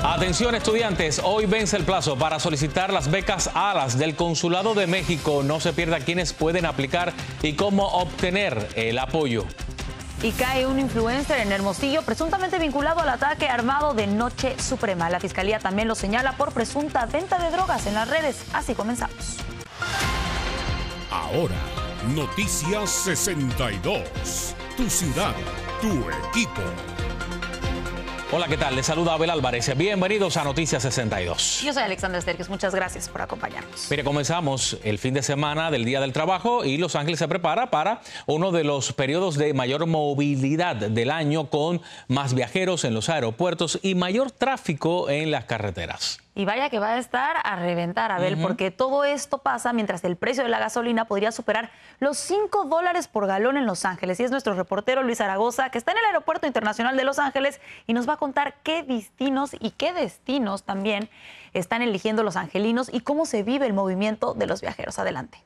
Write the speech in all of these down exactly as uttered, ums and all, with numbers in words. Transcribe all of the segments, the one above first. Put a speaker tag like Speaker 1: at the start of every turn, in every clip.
Speaker 1: Atención estudiantes, hoy vence el plazo para solicitar las becas ALAS del Consulado de México. No se pierda quiénes pueden aplicar y cómo obtener el apoyo.
Speaker 2: Y cae un influencer en Hermosillo presuntamente vinculado al ataque armado de Noche Suprema. La fiscalía también lo señala por presunta venta de drogas en las redes. Así comenzamos.
Speaker 3: Ahora, Noticias sesenta y dos. Tu ciudad, tu equipo.
Speaker 1: Hola, ¿qué tal? Les saluda Abel Álvarez. Bienvenidos a Noticias sesenta y dos.
Speaker 2: Yo soy Alexandra Sterkis. Muchas gracias por acompañarnos.
Speaker 1: Mire, comenzamos el fin de semana del Día del Trabajo y Los Ángeles se prepara para uno de los periodos de mayor movilidad del año, con más viajeros en los aeropuertos y mayor tráfico en las carreteras.
Speaker 2: Y vaya que va a estar a reventar, Abel, uh-huh. porque todo esto pasa mientras el precio de la gasolina podría superar los cinco dólares por galón en Los Ángeles. Y es nuestro reportero Luis Zaragoza, que está en el Aeropuerto Internacional de Los Ángeles y nos va a contar qué destinos y qué destinos también están eligiendo los angelinos y cómo se vive el movimiento de los viajeros. Adelante.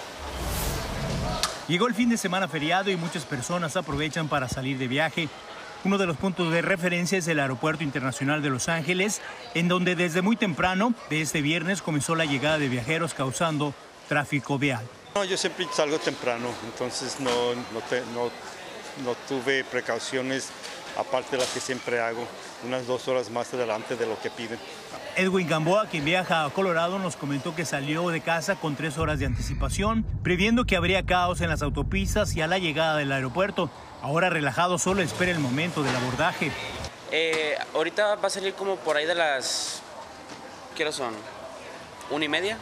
Speaker 4: Llegó el fin de semana feriado y muchas personas aprovechan para salir de viaje. Uno de los puntos de referencia es el Aeropuerto Internacional de Los Ángeles, en donde desde muy temprano de este viernes comenzó la llegada de viajeros causando tráfico vial.
Speaker 5: No, yo siempre salgo temprano, entonces no, no, te, no, no tuve precauciones, aparte de las que siempre hago, unas dos horas más adelante de lo que piden.
Speaker 4: Edwin Gamboa, quien viaja a Colorado, nos comentó que salió de casa con tres horas de anticipación, previendo que habría caos en las autopistas y a la llegada del aeropuerto. Ahora relajado, solo espera el momento del abordaje.
Speaker 6: Eh, ahorita va a salir como por ahí de las... ¿Qué hora son? ¿Una y media?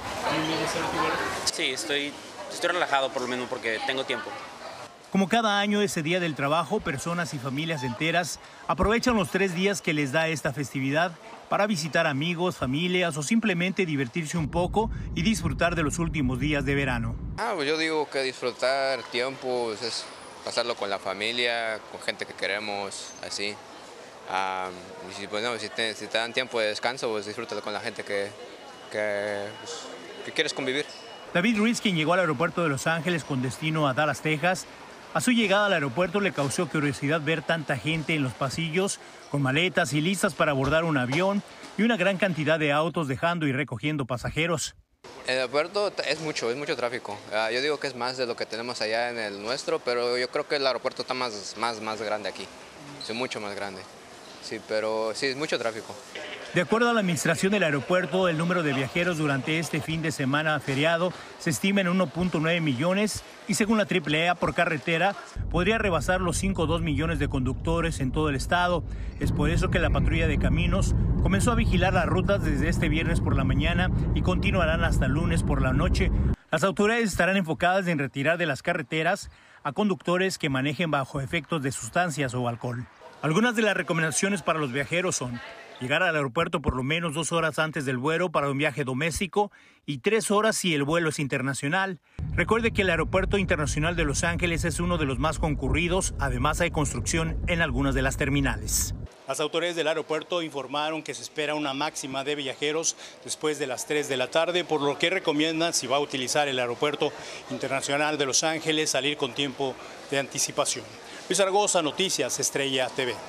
Speaker 6: Sí, estoy, estoy relajado por lo menos porque tengo tiempo.
Speaker 4: Como cada año, ese día del trabajo, personas y familias enteras aprovechan los tres días que les da esta festividad para visitar amigos, familias o simplemente divertirse un poco y disfrutar de los últimos días de verano.
Speaker 7: Ah, pues yo digo que disfrutar tiempo pues es pasarlo con la familia, con gente que queremos, así. Um, y si, pues, no, si, te, si te dan tiempo de descanso, pues disfrútalo con la gente que, que, pues, que quieres convivir.
Speaker 4: David Ruiz, quien llegó al aeropuerto de Los Ángeles con destino a Dallas, Texas, a su llegada al aeropuerto le causó curiosidad ver tanta gente en los pasillos, con maletas y listas para abordar un avión y una gran cantidad de autos dejando y recogiendo pasajeros.
Speaker 7: El aeropuerto es mucho, es mucho tráfico. Uh, yo digo que es más de lo que tenemos allá en el nuestro, pero yo creo que el aeropuerto está más, más, más grande aquí. Es mucho más grande. Sí, pero sí, es mucho tráfico.
Speaker 4: De acuerdo a la administración del aeropuerto, el número de viajeros durante este fin de semana feriado se estima en uno punto nueve millones y según la triple A por carretera podría rebasar los cinco punto dos millones de conductores en todo el estado. Es por eso que la patrulla de caminos comenzó a vigilar las rutas desde este viernes por la mañana y continuarán hasta el lunes por la noche. Las autoridades estarán enfocadas en retirar de las carreteras a conductores que manejen bajo efectos de sustancias o alcohol. Algunas de las recomendaciones para los viajeros son llegar al aeropuerto por lo menos dos horas antes del vuelo para un viaje doméstico y tres horas si el vuelo es internacional. Recuerde que el Aeropuerto Internacional de Los Ángeles es uno de los más concurridos, además hay construcción en algunas de las terminales. Las autoridades del aeropuerto informaron que se espera una máxima de viajeros después de las tres de la tarde, por lo que recomiendan, si va a utilizar el Aeropuerto Internacional de Los Ángeles, salir con tiempo de anticipación. Luis Zaragoza, Noticias Estrella T V.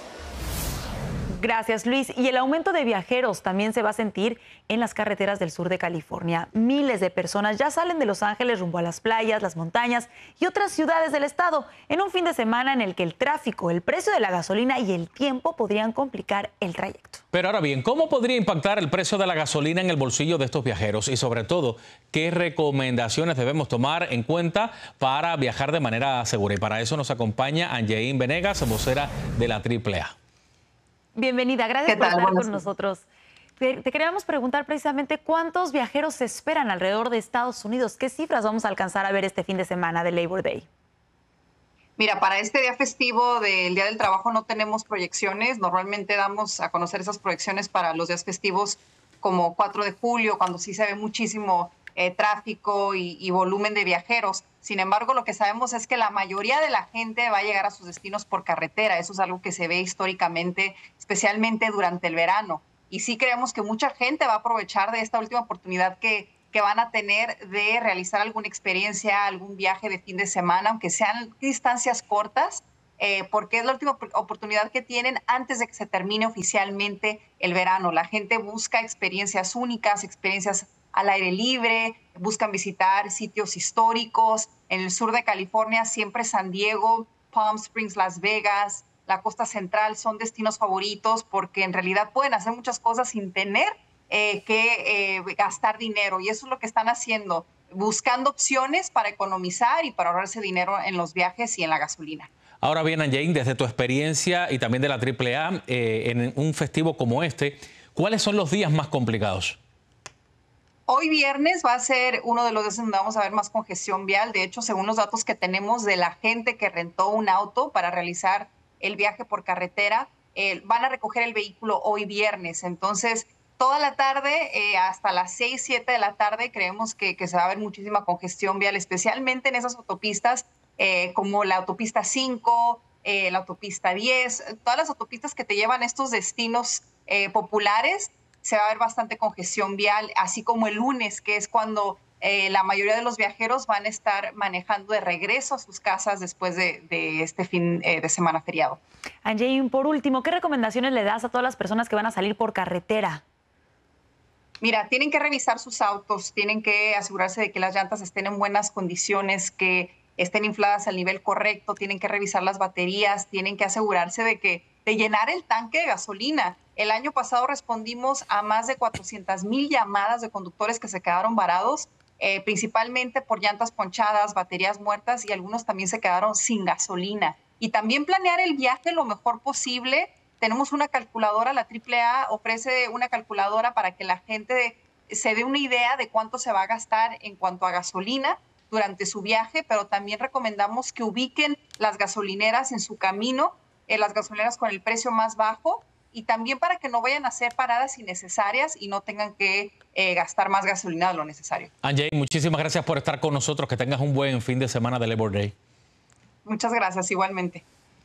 Speaker 2: Gracias, Luis. Y el aumento de viajeros también se va a sentir en las carreteras del sur de California. Miles de personas ya salen de Los Ángeles rumbo a las playas, las montañas y otras ciudades del estado en un fin de semana en el que el tráfico, el precio de la gasolina y el tiempo podrían complicar el trayecto.
Speaker 1: Pero ahora bien, ¿cómo podría impactar el precio de la gasolina en el bolsillo de estos viajeros? Y sobre todo, ¿qué recomendaciones debemos tomar en cuenta para viajar de manera segura? Y para eso nos acompaña Angeín Venegas, vocera de la triple A.
Speaker 2: Bienvenida, gracias por estar con nosotros. Te, te queríamos preguntar precisamente cuántos viajeros se esperan alrededor de Estados Unidos. ¿Qué cifras vamos a alcanzar a ver este fin de semana de Labor Day?
Speaker 8: Mira, para este día festivo del Día del Trabajo no tenemos proyecciones. Normalmente damos a conocer esas proyecciones para los días festivos como cuatro de julio, cuando sí se ve muchísimo eh, tráfico y, y volumen de viajeros. Sin embargo, lo que sabemos es que la mayoría de la gente va a llegar a sus destinos por carretera. Eso es algo que se ve históricamente, especialmente durante el verano. Y sí creemos que mucha gente va a aprovechar de esta última oportunidad que, que van a tener de realizar alguna experiencia, algún viaje de fin de semana, aunque sean distancias cortas, eh, porque es la última oportunidad que tienen antes de que se termine oficialmente el verano. La gente busca experiencias únicas, experiencias al aire libre, buscan visitar sitios históricos. En el sur de California, siempre San Diego, Palm Springs, Las Vegas, la costa central son destinos favoritos porque en realidad pueden hacer muchas cosas sin tener eh, que eh, gastar dinero. Y eso es lo que están haciendo, buscando opciones para economizar y para ahorrarse dinero en los viajes y en la gasolina.
Speaker 1: Ahora bien, Angeline, desde tu experiencia y también de la triple A, eh, en un festivo como este, ¿cuáles son los días más complicados?
Speaker 8: Hoy viernes va a ser uno de los días donde vamos a ver más congestión vial. De hecho, según los datos que tenemos de la gente que rentó un auto para realizar el viaje por carretera, eh, van a recoger el vehículo hoy viernes. Entonces, toda la tarde, eh, hasta las seis, siete de la tarde, creemos que, que se va a ver muchísima congestión vial, especialmente en esas autopistas eh, como la autopista cinco, eh, la autopista diez, todas las autopistas que te llevan a estos destinos eh, populares. Se va a ver bastante congestión vial, así como el lunes, que es cuando eh, la mayoría de los viajeros van a estar manejando de regreso a sus casas después de, de este fin eh, de semana feriado.
Speaker 2: Angeline, por último, ¿qué recomendaciones le das a todas las personas que van a salir por carretera?
Speaker 8: Mira, tienen que revisar sus autos, tienen que asegurarse de que las llantas estén en buenas condiciones, que estén infladas al nivel correcto, tienen que revisar las baterías, tienen que asegurarse de que de llenar el tanque de gasolina. El año pasado respondimos a más de cuatrocientas mil llamadas de conductores que se quedaron varados, eh, principalmente por llantas ponchadas, baterías muertas, y algunos también se quedaron sin gasolina. Y también planear el viaje lo mejor posible. Tenemos una calculadora, la triple A ofrece una calculadora para que la gente se dé una idea de cuánto se va a gastar en cuanto a gasolina durante su viaje, pero también recomendamos que ubiquen las gasolineras en su camino, eh, las gasolineras con el precio más bajo, y también para que no vayan a hacer paradas innecesarias y no tengan que eh, gastar más gasolina de lo necesario.
Speaker 1: Angeline, muchísimas gracias por estar con nosotros. Que tengas un buen fin de semana de Labor Day.
Speaker 8: Muchas gracias, igualmente.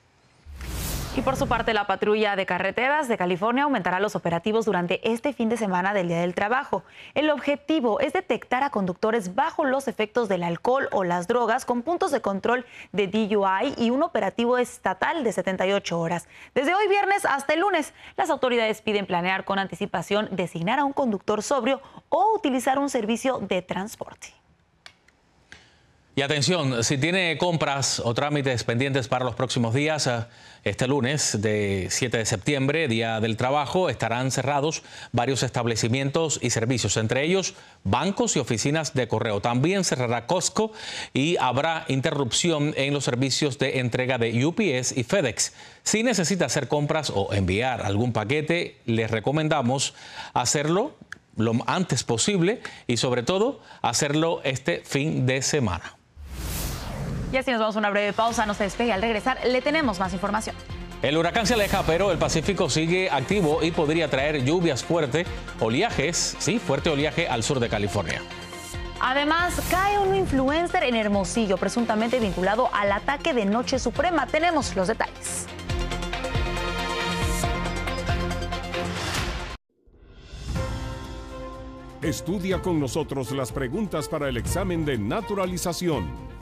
Speaker 2: Y por su parte, la patrulla de carreteras de California aumentará los operativos durante este fin de semana del Día del Trabajo. El objetivo es detectar a conductores bajo los efectos del alcohol o las drogas con puntos de control de D U I y un operativo estatal de setenta y ocho horas. Desde hoy viernes hasta el lunes, las autoridades piden planear con anticipación, designar a un conductor sobrio o utilizar un servicio de transporte.
Speaker 1: Y atención, si tiene compras o trámites pendientes para los próximos días, este lunes de siete de septiembre, Día del Trabajo, estarán cerrados varios establecimientos y servicios, entre ellos bancos y oficinas de correo. También cerrará Costco y habrá interrupción en los servicios de entrega de U P S y FedEx. Si necesita hacer compras o enviar algún paquete, les recomendamos hacerlo lo antes posible y sobre todo hacerlo este fin de semana.
Speaker 2: Y así nos vamos a una breve pausa, no se despegue. Al regresar le tenemos más información.
Speaker 1: El huracán se aleja, pero el Pacífico sigue activo y podría traer lluvias fuertes, oleajes, sí, fuerte oleaje al sur de California.
Speaker 2: Además, cae un influencer en Hermosillo, presuntamente vinculado al ataque de Noche Suprema. Tenemos los detalles.
Speaker 3: Estudia con nosotros las preguntas para el examen de naturalización.